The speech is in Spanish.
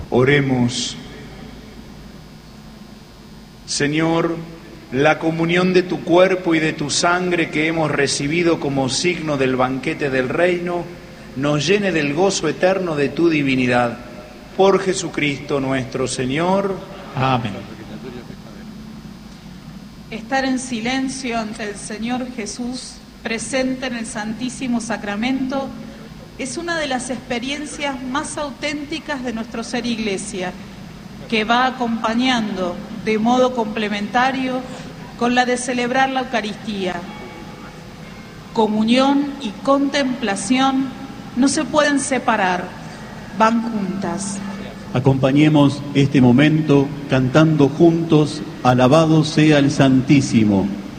Oremos. Señor, la comunión de tu cuerpo y de tu sangre que hemos recibido como signo del banquete del reino, nos llene del gozo eterno de tu divinidad. Por Jesucristo nuestro Señor. Amén. Estar en silencio ante el Señor Jesús, presente en el Santísimo Sacramento, es una de las experiencias más auténticas de nuestro ser Iglesia, que va acompañando de modo complementario con la de celebrar la Eucaristía. Comunión y contemplación no se pueden separar, van juntas. Acompañemos este momento cantando juntos, alabado sea el Santísimo.